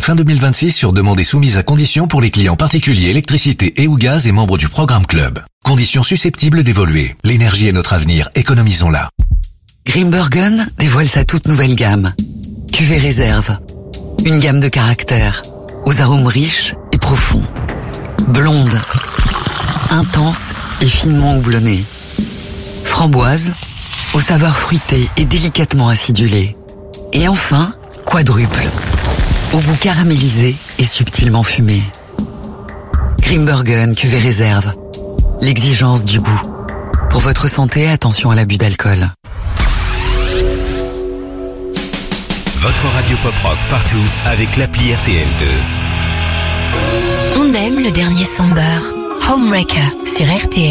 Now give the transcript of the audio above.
fin 2026 sur demande et soumise à condition pour les clients particuliers électricité et ou gaz et membres du programme Club. Conditions susceptibles d'évoluer. L'énergie est notre avenir, économisons-la. Grimbergen dévoile sa toute nouvelle gamme. Cuvée réserve. Une gamme de caractères, aux arômes riches et profonds. Blonde, intense et finement houblonnée. Framboise, aux saveurs fruitées et délicatement acidulées. Et enfin, quadruple, au goût caramélisé et subtilement fumé. Grimbergen cuvée réserve. L'exigence du goût. Pour votre santé, attention à l'abus d'alcool. Votre radio pop rock partout avec l'appli RTL2. On aime le dernier Somber, Homewrecker sur RTL.